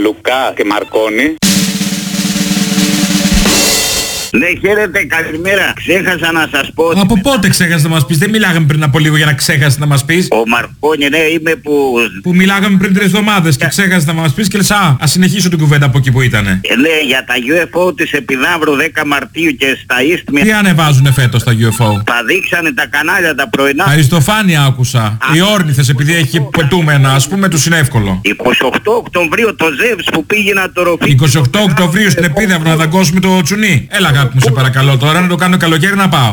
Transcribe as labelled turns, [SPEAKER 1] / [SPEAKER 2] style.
[SPEAKER 1] Λουκά και Μαρκόνη.
[SPEAKER 2] Ναι, χαίρετε, καλημέρα. Ξέχασα να σας πω.
[SPEAKER 3] Από πότε ξέχασες να μας πεις? Δεν μιλάγαμε πριν από λίγο για να ξέχασες να μας πεις.
[SPEAKER 2] Ο Μαρκόνι, ναι, είμαι
[SPEAKER 3] που μιλάγαμε πριν 3 εβδομάδες και ξέχασες να μας πεις και λες ας συνεχίσω την κουβέντα από εκεί που ήτανε.
[SPEAKER 2] Ναι, για τα UFO της Επιδαύρου 10 Μαρτίου και στα Ίστμια.
[SPEAKER 3] Τι ανεβάζουνε φέτος τα UFO?
[SPEAKER 2] Τα δείξανε τα κανάλια τα πρωινά.
[SPEAKER 3] Αριστοφάνεια άκουσα. Οι όρνηθες επειδή έχει πετούμενα, ας πούμε, τους είναι εύκολο.
[SPEAKER 2] 28 Οκτωβρίου το Ζεύς που πήγε να το ροφεί.
[SPEAKER 3] 28 Οκτωβρίου στην Επίδαυρο να δαγκώσουμε το τσουνί. Έλα αγάπη μου, σε παρακαλώ τώρα να το κάνω καλοκαίρι να πάω.